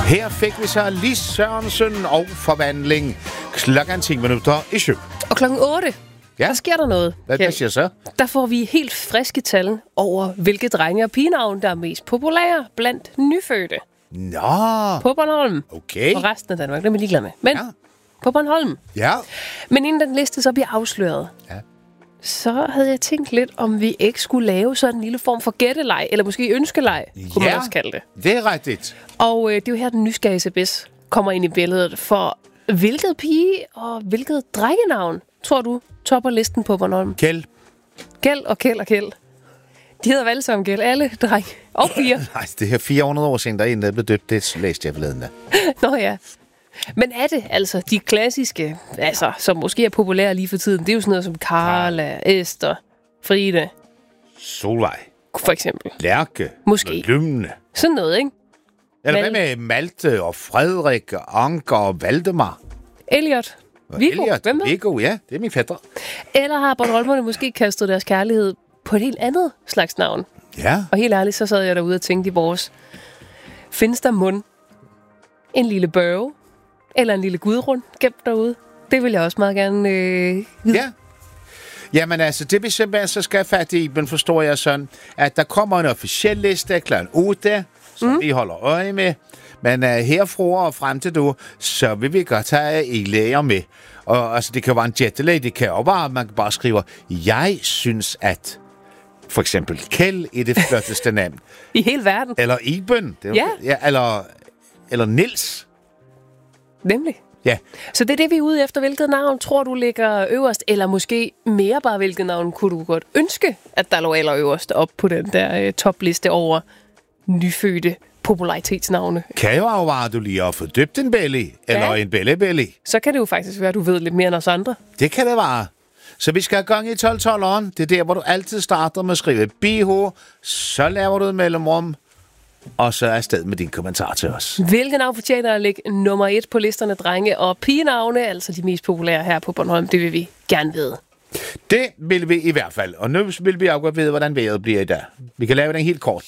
Her fik vi så Lis Sørensen og Forvandling. Klokken 10 minutter i 7. Og klokken 8, der sker der noget. Hvad siger så? Der får vi helt friske tal over, hvilke drenge- og pigenavn, der er mest populære blandt nyfødte. Nå. På Bornholm. Okay. Og resten af Danmark, det er vi ligeglade med. Men på Bornholm. Ja. Men inden den liste så bliver afsløret, så havde jeg tænkt lidt, om vi ikke skulle lave sådan en lille form for gætteleg, eller måske ønskeleg, kunne man også kalde det. Det er rigtigt. Og det er jo her, den nysgerrige CBS kommer ind i billedet. For hvilket pige og hvilket drengenavn, tror du, topper listen på Bornholm? Kjeld. Kjeld og Kjeld og Kjeld. De hedder alle sammen Kjeld. Alle drenge og piger. Nej, det her 400 år siden, der er en, der blev døbt. Det læste jeg forleden. Nå ja. Men er det altså de klassiske, altså, som måske er populære lige for tiden? Det er jo sådan noget som Carla, Esther, Fride. Solvej. For eksempel. Lærke. Måske. Lymne. Sådan noget, ikke? Eller hvad med Malte og Frederik, Anker og Valdemar? Elliot. Viggo. Hvem med? Viggo, ja. Det er min fætter. Eller har Bornholmerne måske kastet deres kærlighed på et helt andet slags navn? Ja. Og helt ærligt, så sad jeg derude og tænkte i vores. Findes der mund? En lille Børge? Eller en lille Gudrun gemt derude? Det vil jeg også meget gerne vide. Ja. Jamen altså, det vi simpelthen så skal fat i, men forstår jeg sådan, at der kommer en officiel liste kl. 8, som vi holder øje med. Men herfra og frem til du, så vil vi godt have i læger med. Og altså, det kan være en jetlag, det kan også være, man kan bare skrive, jeg synes, at for eksempel Kjeld er det flotteste navn. I hele verden. Eller Iben. Eller Nils. Nemlig. Ja. Så det er det, vi er ude efter. Hvilket navn tror du ligger øverst? Eller måske mere bare, hvilket navn kunne du godt ønske, at der lå allerøverst op på den der topliste over nyfødte popularitetsnavne? Kan jo være, at du lige har fået døbt en belly, eller en bellebelly. Så kan det jo faktisk være, at du ved lidt mere end os andre. Det kan det være. Så vi skal have gang i 12-12'eren. Det er der, hvor du altid starter med at skrive BH, så laver du et mellemrum, og så er afsted med din kommentar til os. Hvilket navn fortjener at ligge nummer 1 på listerne drenge- og pigenavne, altså de mest populære her på Bornholm? Det vil vi gerne vide. Det vil vi i hvert fald. Og nu vil vi også godt vide, hvordan vejret bliver i dag. Vi kan lave den helt kort.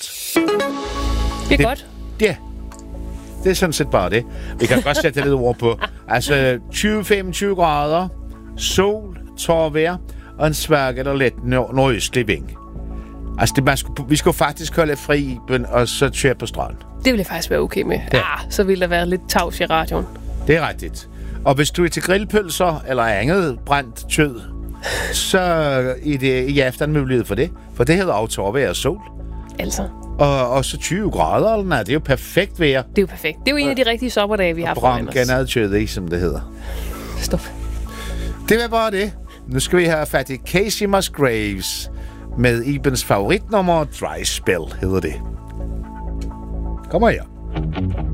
Det er godt. Ja, det er sådan set bare det. Vi kan godt sætte lidt ord på. Altså 20-25 grader, sol, tårvejr og en svag eller let nordøstlig vind. Altså, vi skulle faktisk holde fri og så køre på stranden. Det vil jeg faktisk være okay med. Ja. Så vil der være lidt tavs i radioen. Det er rigtigt. Og hvis du er til grillpølser eller andet brændt kød, så er det i aften mulighed for det. For det hedder også tårvejr og sol. Altså. Og så 20 grader eller noget. Det er jo perfekt vejr. Det er jo perfekt. Det er jo en af de rigtige sommerdage, vi har foran os. Branken kød i, som det hedder. Stop. Det var bare det. Nu skal vi have fat i Casey Musgraves med Ibens favoritnummer, Dry Spell, hedder det. Kom her.